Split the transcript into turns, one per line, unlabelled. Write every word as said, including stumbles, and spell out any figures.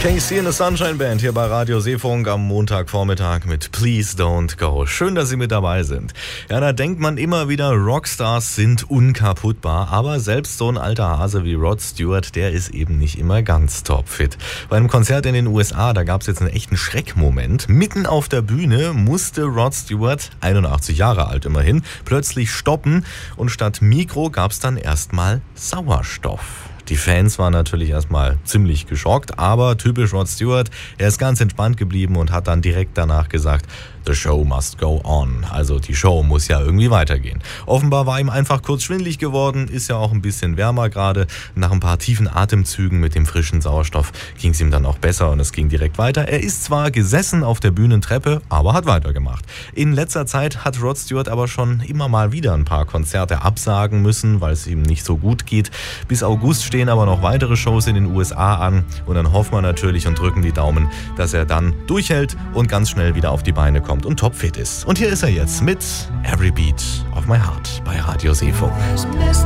K C in the Sunshine Band hier bei Radio Seefunk am Montagvormittag mit Please Don't Go. Schön, dass Sie mit dabei sind. Ja, da denkt man immer wieder, Rockstars sind unkaputtbar, aber selbst so ein alter Hase wie Rod Stewart, der ist eben nicht immer ganz topfit. Bei einem Konzert in den U S A, da gab es jetzt einen echten Schreckmoment. Mitten auf der Bühne musste Rod Stewart, einundachtzig Jahre alt immerhin, plötzlich stoppen und statt Mikro gab es dann erstmal Sauerstoff. Die Fans waren natürlich erstmal ziemlich geschockt, aber typisch Rod Stewart, er ist ganz entspannt geblieben und hat dann direkt danach gesagt, the show must go on. Also die Show muss ja irgendwie weitergehen. Offenbar war ihm einfach kurz schwindelig geworden, ist ja auch ein bisschen wärmer gerade. Nach ein paar tiefen Atemzügen mit dem frischen Sauerstoff ging es ihm dann auch besser und es ging direkt weiter. Er ist zwar gesessen auf der Bühnentreppe, aber hat weitergemacht. In letzter Zeit hat Rod Stewart aber schon immer mal wieder ein paar Konzerte absagen müssen, weil es ihm nicht so gut geht. Bis August stehen aber noch weitere Shows in den U S A an und dann hoffen wir natürlich und drücken die Daumen, dass er dann durchhält und ganz schnell wieder auf die Beine kommt und topfit ist. Und hier ist er jetzt mit Every Beat of My Heart bei Radio Seefunk.